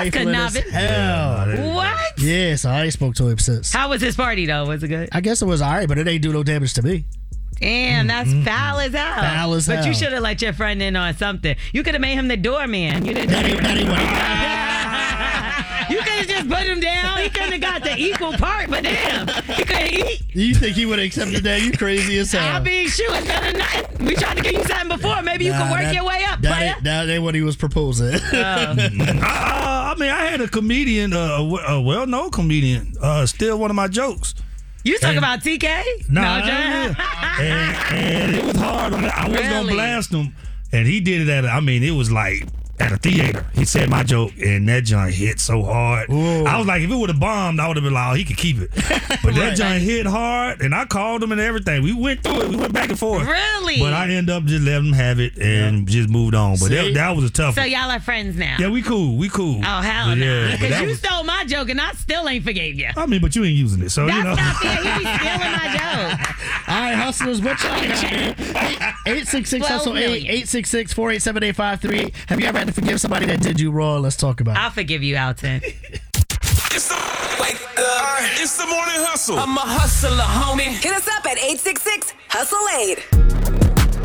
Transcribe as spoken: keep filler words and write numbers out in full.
trifling as conniving. hell. What? Yeah, so I ain't spoke to him since. How was his party, though? Was it good? I guess it was all right, but it ain't do no damage to me. Damn, that's Mm-mm. foul as hell. Foul as but hell. you should have let your friend in on something. You could have made him the doorman. You didn't. That ain't, that ain't what he You could have just put him down. He couldn't have got the equal part, but damn, he couldn't eat. You think he would have accepted that? You crazy as hell. I mean, shoot, it's better than nothing. We tried to give you something before. Maybe you Nah, can work that- your way up, that player. ain't, that ain't what he was proposing. Uh, I mean, I had a comedian, uh, a w- a well-known comedian, uh, steal one of my jokes. You talking And- about T K? Nah, no, and, and it was hard. I was gonna Really? blast him, and he did it at. A, I mean, it was like at a theater. He said my joke, and that joint hit so hard. Ooh. I was like, if it would have bombed, I would have been like, oh, he could keep it. But that Right. joint hit hard, and I called him and everything. We went through it. We went back and forth. Really? But I ended up just letting him have it and just moved on. But that, See? that was a tough So one. y'all are friends now? Yeah, we cool. We cool. Oh, hell But no. yeah, but Because that you was- stole my joke and I still ain't forgave you. I mean, but you ain't using it, so That's you know. not fair. He be stealing my joke. All right, hustlers, what y'all got? eight six six hustle eight, eight six six, four eight seven, eight five three eight. Have you ever had to forgive somebody that did you wrong? Let's talk about it. I'll forgive you, Alton. It's the, wake up. It's the morning hustle. I'm a hustler, homie. Hit us up at eight six six, hustle eight.